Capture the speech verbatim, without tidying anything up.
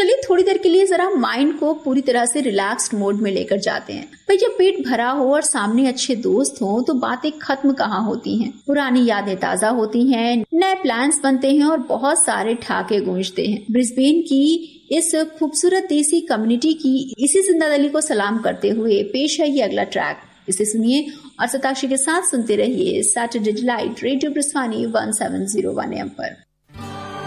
चलिए थोड़ी देर के लिए जरा माइंड को पूरी तरह से रिलैक्स्ड मोड में लेकर जाते हैं। भाई जब पेट भरा हो और सामने अच्छे दोस्त हो तो बातें खत्म कहाँ होती हैं, पुरानी यादें ताजा होती हैं, नए प्लान्स बनते हैं और बहुत सारे ठाके गूंजते हैं। ब्रिस्बेन की इस खूबसूरत देसी कम्युनिटी की इसी जिंदा दिली को सलाम करते हुए पेश है ये अगला ट्रैक। इसे सुनिए और सताक्षी के साथ सुनते रहिए Saturday delight radio ब्रिस्वानी one seven zero one M पर।